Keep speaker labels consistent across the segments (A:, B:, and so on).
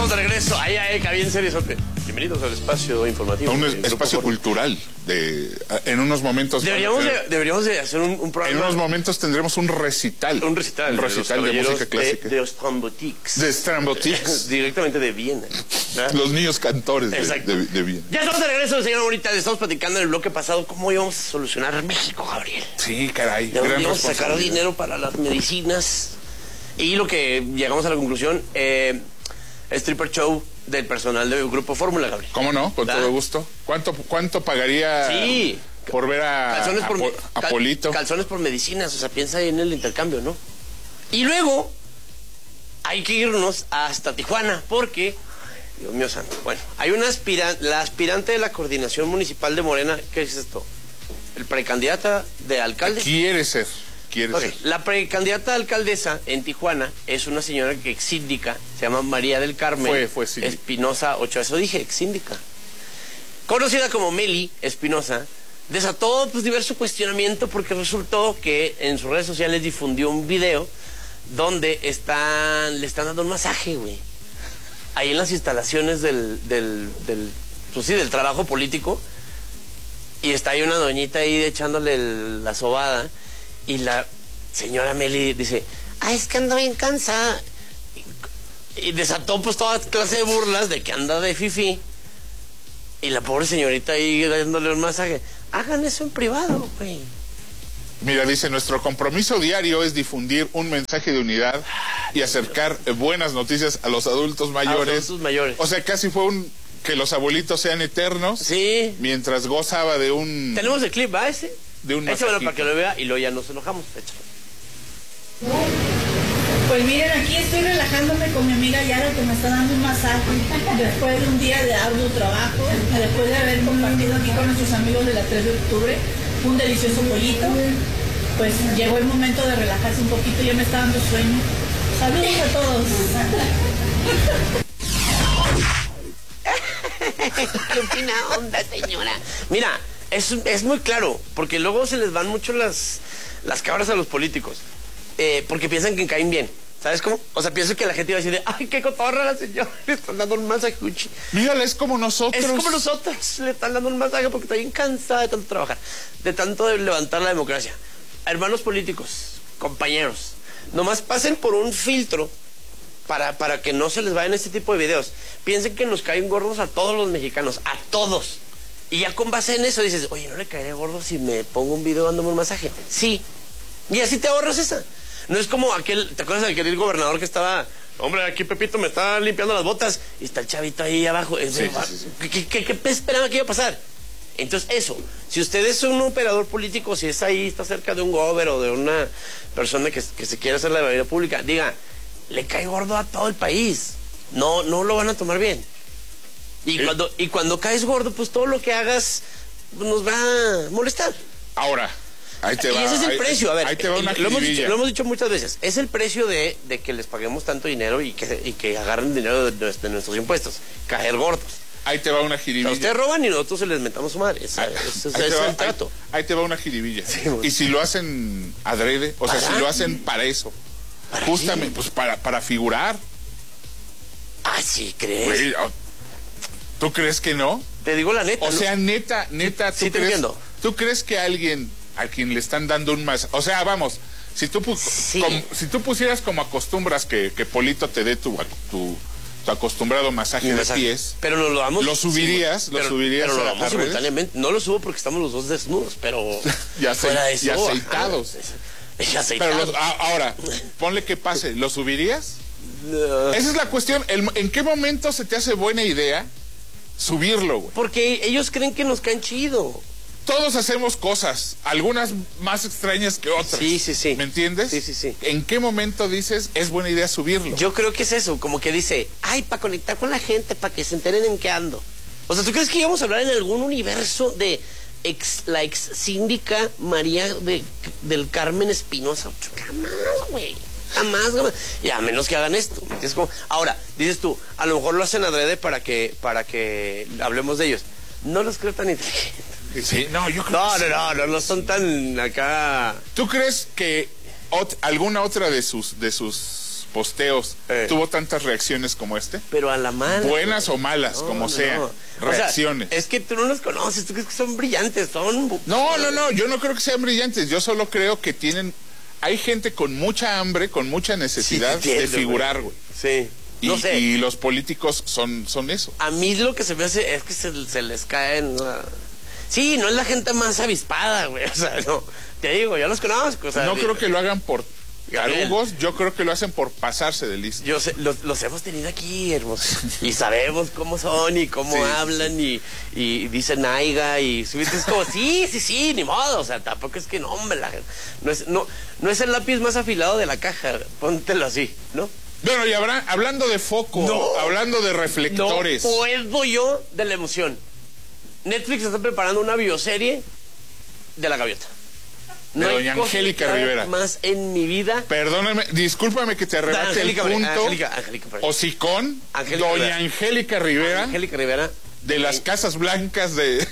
A: estamos de regreso. Ahí, bien seriosote. Bienvenidos al espacio informativo.
B: A un espacio cultural. En unos momentos...
A: Deberíamos de hacer un programa.
B: En unos momentos tendremos un recital.
A: Un recital
B: de música clásica.
A: De Strambotics.
B: De Strambotics.
A: Directamente de Viena.
B: Los niños cantores de Viena.
A: Ya estamos de regreso, señora Bonita. Estamos platicando en el bloque pasado cómo íbamos a solucionar México, Gabriel.
B: Sí, caray.
A: De dónde íbamos a sacar dinero para las medicinas. Y lo que llegamos a la conclusión, stripper show del personal del Grupo Fórmula, Gabriel.
B: ¿Cómo no? Con todo gusto. ¿Cuánto pagaría por ver a Polito?
A: Calzones por medicinas, o sea, piensa ahí en el intercambio, ¿no? Y luego hay que irnos hasta Tijuana, porque, Dios mío santo, bueno, hay una la aspirante de la coordinación municipal de Morena. ¿Qué es esto? El precandidata de alcalde.
B: Quiere ser.
A: La precandidata a alcaldesa en Tijuana es una señora que ex síndica, se llama María del Carmen
B: fue síndica.
A: Espinosa Ochoa, eso dije, ex síndica. Conocida como Meli Espinosa, desató diverso cuestionamiento porque resultó que en sus redes sociales difundió un video donde le están dando un masaje, güey. Ahí en las instalaciones del trabajo político, y está ahí una doñita ahí echándole la sobada. Y la señora Meli dice, es que anda bien cansada. Y desató toda clase de burlas de que anda de fifí. Y la pobre señorita ahí dándole un masaje. Hagan eso en privado, güey.
B: Mira, dice, nuestro compromiso diario es difundir un mensaje de unidad y acercar buenas noticias a los adultos mayores. O sea, casi fue que los abuelitos sean eternos.
A: Sí.
B: Mientras gozaba de un...
A: Tenemos el clip, ¿va ese?
B: De un
A: échamelo para que lo vea y luego ya nos enojamos. Échalo.
C: Pues miren, aquí estoy relajándome con mi amiga Yara, que me está dando un masaje después de un día de arduo trabajo, después de haber compartido aquí con nuestros amigos de la 3 de octubre un delicioso pollito. Pues llegó el momento de relajarse un poquito, ya me está dando sueño. Saludos a todos.
A: Qué fina onda, señora. Mira, es muy claro, porque luego se les van mucho las cabras a los políticos, porque piensan que caen bien. ¿Sabes cómo? O sea, pienso que la gente iba a decir, ay, qué cotorra la señora, le están dando un masaje.
B: Mírala, es como nosotros.
A: Es como nosotros, le están dando un masaje porque está bien cansada de tanto trabajar, de tanto de levantar la democracia. Hermanos políticos, compañeros, nomás pasen por un filtro para que no se les vayan este tipo de videos. Piensen que nos caen gordos a todos los mexicanos, a todos. Y ya con base en eso dices, oye, ¿no le caeré gordo si me pongo un video dándome un masaje? Sí. Y así te ahorras esa. No es como ¿te acuerdas de aquel gobernador que estaba, hombre, aquí Pepito me está limpiando las botas, y está el chavito ahí abajo?
B: Sí.
A: ¿Qué esperaba que iba a pasar? Entonces eso, si usted es un operador político, si es ahí, está cerca de un gober o de una persona que se quiere hacer la vida pública, diga, le cae gordo a todo el país. No lo van a tomar bien. Y cuando caes gordo, pues todo lo que hagas nos va a molestar.
B: Ahora, ahí te va.
A: Y ese es el precio, a ver.
B: Ahí te va una
A: lo hemos dicho muchas veces. Es el precio de que les paguemos tanto dinero y que agarren dinero de nuestros impuestos. Caer gordos.
B: Ahí te va una jiribilla.
A: O sea, ustedes roban y nosotros se les mentamos su madre. Ese es el trato.
B: Ahí te va una jiribilla.
A: Sí,
B: y si lo hacen adrede, o sea, si lo hacen para eso. Justamente, pues para figurar.
A: Ah, ¿sí crees?
B: ¿Tú crees que no?
A: Te digo la neta.
B: O sea, neta,
A: sí te entiendo.
B: ¿Tú crees que alguien a quien le están dando un más? O sea, vamos, si tú pusieras como acostumbras que Polito te dé tu acostumbrado masaje de pies,
A: pero nos lo damos.
B: ¿Lo subirías?
A: Pero lo damos simultáneamente. No lo subo porque estamos los dos desnudos, pero
B: ya
A: fuera de eso,
B: y aceitados. Pero ahora, ponle que pase, ¿lo subirías? No. Esa es la cuestión. ¿En qué momento se te hace buena idea subirlo, güey?
A: Porque ellos creen que nos caen chido.
B: Todos hacemos cosas, algunas más extrañas que otras.
A: Sí.
B: ¿Me entiendes?
A: Sí.
B: ¿En qué momento dices, es buena idea subirlo?
A: Yo creo que es eso, como que dice, para conectar con la gente, para que se enteren en qué ando. O sea, ¿tú crees que íbamos a hablar en algún universo de la ex síndica María del Carmen Espinosa? Jamás, güey. Jamás. Y a menos que hagan esto. Es como, ahora, dices tú, a lo mejor lo hacen adrede para que hablemos de ellos. No los creo tan inteligentes.
B: Sí, no, yo creo
A: no son tan acá.
B: ¿Tú crees que alguna otra de sus posteos tuvo tantas reacciones como este?
A: Pero a la mala.
B: Buenas o malas, como sea. Reacciones.
A: O sea, es que tú no los conoces, tú crees que son brillantes, son...
B: No, yo no creo que sean brillantes, yo solo creo que tienen... Hay gente con mucha hambre, con mucha necesidad de figurar, güey.
A: Sí. No sé.
B: Y los políticos son eso.
A: A mí lo que se me hace es que se les caen... Sí, no es la gente más avispada, güey. O sea, no. Te digo, yo los conozco. O sea,
B: no creo que lo hagan por tarugos, yo creo que lo hacen por pasarse de listo.
A: Yo sé, los hemos tenido aquí, hermoso. Y sabemos cómo son y cómo hablan y dicen aiga y es como, sí, ni modo. O sea, tampoco es que no, hombre, no es el lápiz más afilado de la caja, póntelo así, ¿no?
B: Bueno, y hablando de foco, hablando de reflectores.
A: No puedo yo de la emoción. Netflix está preparando una bioserie de la gaviota.
B: De doña Angélica Rivera.
A: Más en mi vida.
B: Perdóname, discúlpame que te arrebate el punto. Hocicón, doña Angélica Rivera.
A: Angélica Rivera.
B: De las Casas Blancas de...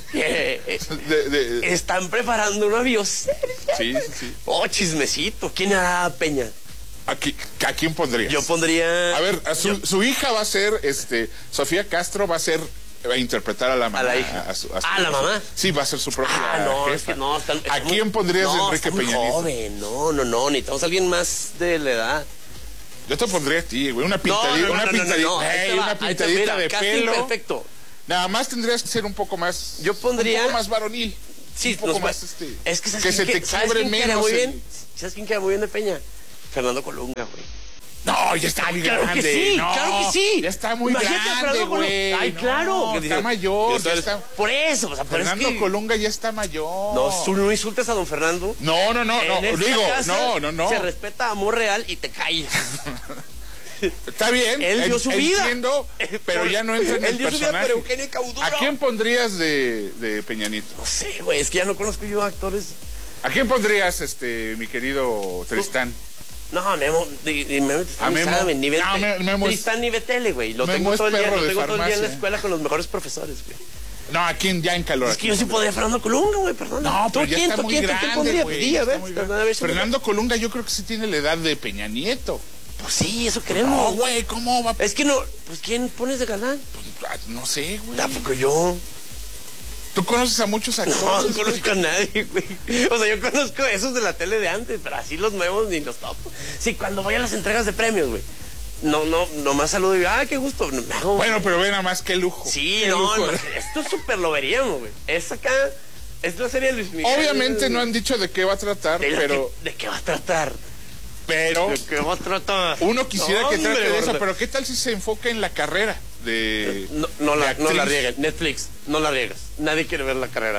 A: Están preparando una bioserie.
B: Sí.
A: Oh, chismecito. ¿Quién hará Peña?
B: ¿A quién pondrías?
A: Yo pondría...
B: A ver, su hija va a ser, Sofía Castro va a interpretar a la mamá.
A: A la hija. ¿A la mamá?
B: Sí, va a ser su propia jefa.
A: Es que no.
B: ¿A quién pondrías de Enrique Peña Nieto?
A: Joven, no, necesitamos a alguien más de la edad.
B: Yo te pondría a ti, güey, una pintadita, una pintadita de pelo.
A: Perfecto.
B: Nada más tendrías que ser un poco más...
A: Yo pondría...
B: Un poco más varonil.
A: Sí,
B: un poco más
A: es que
B: se te quiebre menos.
A: ¿Sabes quién queda muy bien de Peña? Fernando Colunga, güey.
B: No, ya está muy grande.
A: Claro que sí.
B: Ya está muy grande, güey.
A: Ay, claro.
B: Está mayor.
A: Por eso. O sea,
B: Fernando Colunga ya está mayor.
A: No insultes a don Fernando.
B: No. No.
A: Se respeta amor real y te calles.
B: Está bien.
A: Él dio su vida.
B: Entiendo, pero ya no entra en el personaje. Él dio su vida,
A: pero Eugenio Cauduro.
B: ¿A quién pondrías de Peña Nieto?
A: No sé, güey. Es que ya no conozco yo actores.
B: ¿A quién pondrías, mi querido Tristán?
A: No, Memo Tristán ni Betele, güey. Lo tengo todo el día en la escuela con los mejores profesores, güey.
B: No, ¿a quién ya en calor?
A: Es que yo sí podría Fernando Colunga, güey, perdón.
B: No, pero ya está muy grande, güey.
A: Fernando
B: Colunga yo creo que sí tiene la edad de Peña Nieto.
A: Pues sí, eso queremos.
B: No, güey, ¿cómo va?
A: Es que no, pues ¿quién pones de galán?
B: Pues, no sé, güey.
A: Tampoco yo.
B: ¿Tú conoces a muchos actores?
A: No conozco a nadie, güey. O sea, yo conozco esos de la tele de antes, pero así los nuevos ni los topo. Sí, cuando voy a las entregas de premios, güey. Nomás saludo y digo, qué gusto. No,
B: bueno, pero ve nada más, qué lujo.
A: Sí,
B: qué lujo.
A: Esto súper lo veríamos, güey. Es la serie de Luis Miguel.
B: Obviamente no han dicho de qué va a tratar, pero...
A: ¿De qué va a tratar?
B: Pero...
A: ¿De qué va a tratar?
B: Uno quisiera que trate de eso, pero ¿qué tal si se enfoca en la carrera de...
A: No la rieguen. Netflix, no la riegas. Nadie quiere ver la carrera.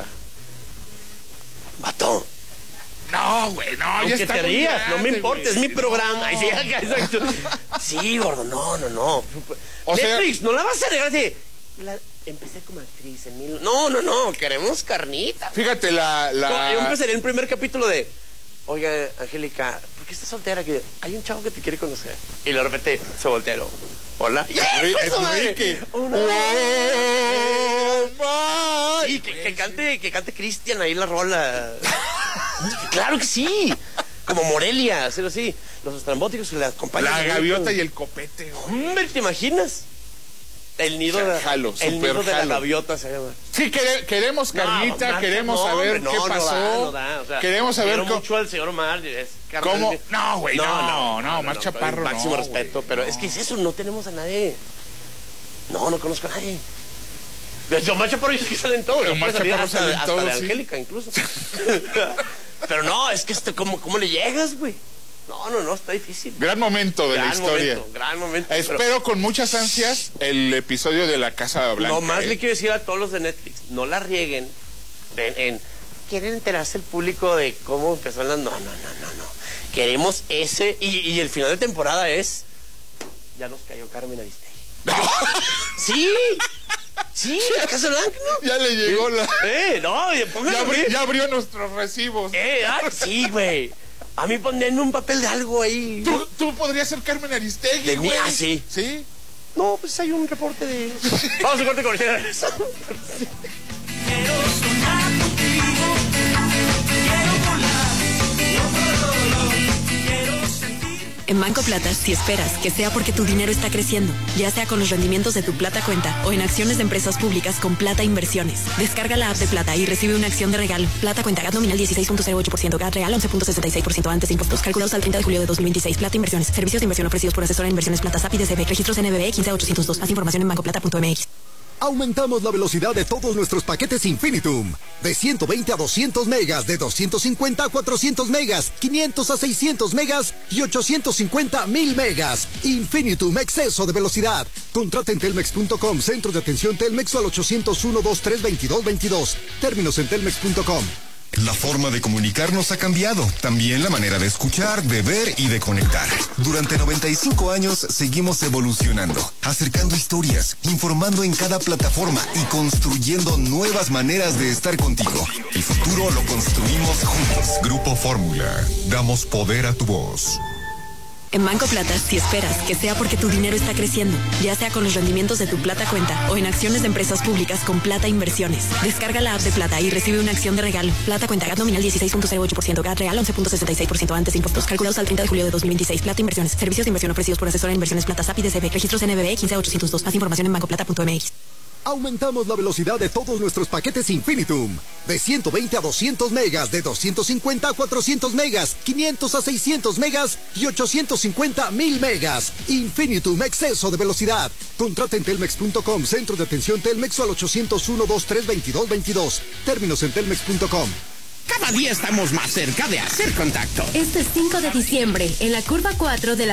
A: Vato.
B: No, güey, no,
A: aunque
B: ya está
A: te rías,
B: grande,
A: no me importa,
B: güey.
A: es mi programa. No. Exacto. Sí, gordo, no.
B: O
A: Netflix,
B: sea,
A: no la vas a regar así. Empecé como actriz en mil... No, queremos carnita.
B: Fíjate,
A: Yo empezaría el primer capítulo de... Oiga, Angélica, ¿por qué estás soltera? Que hay un chavo que te quiere conocer. Y de repente se voltea. Hola.
B: Es Enrique.
A: Sí, que cante Cristian ahí la rola. Claro que sí. Como Morelia, hacerlo así. Los estrambóticos que le acompañan.
B: La gaviota y el copete.
A: Hombre, ¿te imaginas? El nido de la gaviota se llama.
B: Sí, queremos carnita, queremos saber qué pasó. Queremos saber
A: cómo. Mucho al señor Omar.
B: ¿Cómo? No, güey, no, Omar Chaparro, no.
A: Máximo respeto, pero es que es eso, no tenemos a nadie. No conozco a nadie. Omar Chaparro es que salen todos.
B: Omar Chaparro salen todos,
A: hasta de Angélica, incluso. Pero no, es que ¿cómo le llegas, güey? No, está difícil.
B: Gran momento de la historia.
A: Gran momento.
B: Espero con muchas ansias el episodio de la Casa Blanca.
A: Nomás le quiero decir a todos los de Netflix, no la rieguen quieren enterarse el público de cómo empezó la... No. Queremos ese... Y el final de temporada es... Ya nos cayó Carmen Aristegui. Sí, la Casa Blanca, ¿no?
B: Ya le llegó la...
A: Ya
B: abrió nuestros recibos.
A: Sí, güey. A mí ponenme un papel de algo ahí.
B: ¿Tú podrías ser Carmen Aristegui,
A: de mí,
B: güey?
A: Sí.
B: ¿Sí?
A: No, pues hay un reporte de... Vamos a corte comercial.
D: Quiero soñar contigo, quiero volar, quiero sentir.
E: Banco Plata, si esperas que sea porque tu dinero está creciendo, ya sea con los rendimientos de tu Plata Cuenta o en acciones de empresas públicas con Plata Inversiones. Descarga la app de Plata y recibe una acción de regalo. Plata Cuenta, GAT nominal 16.08%, GAT real 11.66% antes de impuestos. Calculados al 30 de julio de 2026. Plata Inversiones. Servicios de inversión ofrecidos por asesora de inversiones Plata SAP y DCB. Registros NBBE 15802. Más información en bancoplata.mx.
F: Aumentamos la velocidad de todos nuestros paquetes Infinitum. De 120 a 200 megas, de 250 a 400 megas, 500 a 600 megas y 850 a 1000 megas. Infinitum, exceso de velocidad. Contrata en telmex.com, centro de atención Telmex o al 801-2322-22. Términos en telmex.com.
G: La forma de comunicarnos ha cambiado, también la manera de escuchar, de ver y de conectar. Durante 95 años seguimos evolucionando, acercando historias, informando en cada plataforma y construyendo nuevas maneras de estar contigo. El futuro lo construimos juntos. Grupo Fórmula, damos poder a tu voz.
E: En Banco Plata, si esperas que sea porque tu dinero está creciendo, ya sea con los rendimientos de tu Plata Cuenta o en acciones de empresas públicas con Plata Inversiones. Descarga la app de Plata y recibe una acción de regalo. Plata Cuenta, GAT nominal 16.08%, GAT real 11.66% antes de impuestos. Calculados al 30 de julio de 2026. Plata Inversiones. Servicios de inversión ofrecidos por asesora de inversiones Plata SAP y DCB. Registros NBBE 15802. Más información en bancoplata.mx.
F: Aumentamos la velocidad de todos nuestros paquetes Infinitum. De 120 a 200 megas, de 250 a 400 megas, 500 a 600 megas y 850 a 1000 megas. Infinitum, exceso de velocidad. Contrata en telmex.com, centro de atención Telmex o al 801-2322-22. Términos en telmex.com.
H: Cada día estamos más cerca de hacer contacto.
I: Este 5 de diciembre, en la curva 4 de la